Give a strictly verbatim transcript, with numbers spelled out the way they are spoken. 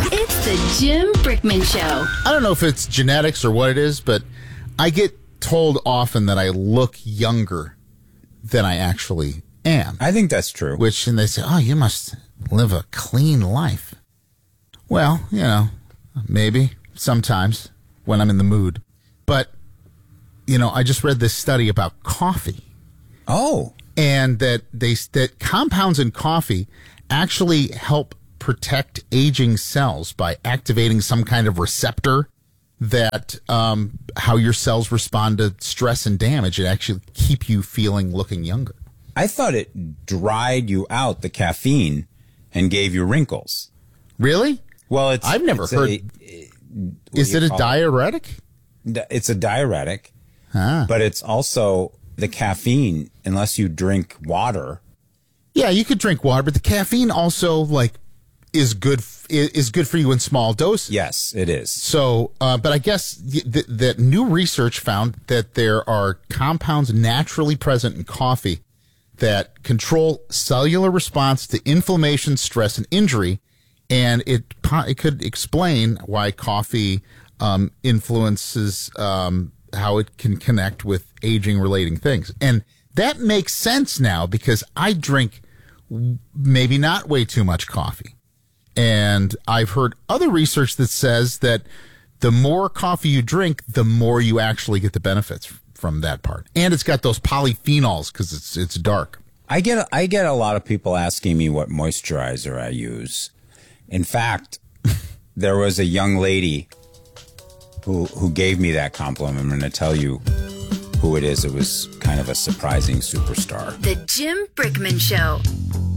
It's the Jim Brickman Show. I don't know if it's genetics or what it is, but I get told often that I look younger than I actually am. I think that's true. Which, and they say, oh, you must live a clean life. Well, you know, maybe sometimes when I'm in the mood. But, you know, I just read this study about coffee. Oh. And that they that compounds in coffee actually help protect aging cells by activating some kind of receptor that um, how your cells respond to stress and damage. It actually keep you feeling looking younger. I thought it dried you out, the caffeine, and gave you wrinkles. Really? Well, it's I've never it's heard. A, is it a diuretic? It? It's a diuretic, ah. but it's also the caffeine. Unless you drink water. Yeah, you could drink water, but the caffeine also like is good is good for you in small doses. Yes, it is. So, uh, but I guess th- that new research found that there are compounds naturally present in coffee that control cellular response to inflammation, stress, and injury, and it it could explain why coffee um, influences um, how it can connect with aging-relating things. And that makes sense now because I drink maybe not way too much coffee. And I've heard other research that says that the more coffee you drink, the more you actually get the benefits from that part. And it's got those polyphenols because it's it's dark. I get I get a lot of people asking me what moisturizer I use. In fact, there was a young lady who who gave me that compliment. I'm going to tell you who it is. It was kind of a surprising superstar. The Jim Brickman Show.